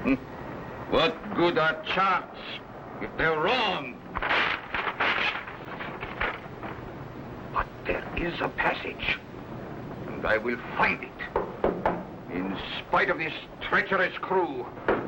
What good are charts if they're wrong? But there is a passage, and I will find it. In spite of this treacherous crew,